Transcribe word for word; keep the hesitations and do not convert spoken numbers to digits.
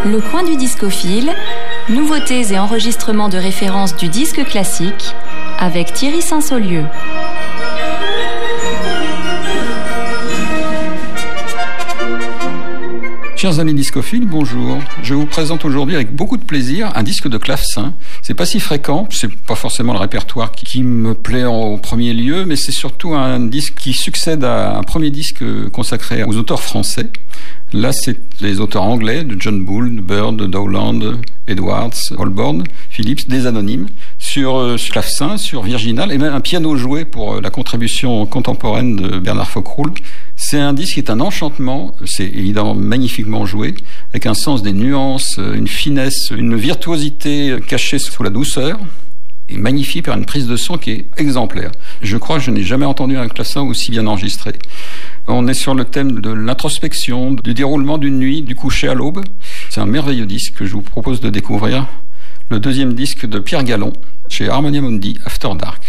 Le coin du discophile, nouveautés et enregistrements de référence du disque classique avec Thierry Saint-Saulieu. Chers amis discophiles, bonjour. Je vous présente aujourd'hui avec beaucoup de plaisir un disque de clavecin. C'est pas si fréquent, c'est pas forcément le répertoire qui, qui me plaît en, au premier lieu, mais c'est surtout un disque qui succède à un premier disque consacré aux auteurs français. Là, c'est les auteurs anglais de John Bull, Bird, Dowland, Edwards, Holborn, Phillips, des anonymes, sur, euh, sur clavecin, sur virginal, et même un piano joué pour euh, la contribution contemporaine de Bernard Fockroul. C'est un disque qui est un enchantement, c'est évidemment magnifiquement joué, avec un sens des nuances, une finesse, une virtuosité cachée sous la douceur, et magnifié par une prise de son qui est exemplaire. Je crois que je n'ai jamais entendu un clavecin aussi bien enregistré. On est sur le thème de l'introspection, du déroulement d'une nuit, du coucher à l'aube. C'est un merveilleux disque que je vous propose de découvrir. Le deuxième disque de Pierre Gallon, chez Harmonia Mundi, After Dark.